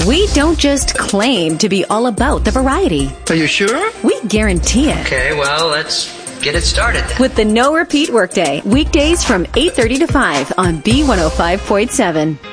We don't just claim to be all about the variety. Are you sure? We guarantee it. Okay, well, let's get it started then. With the No Repeat Workday, weekdays from 8:30 to 5 on B105.7.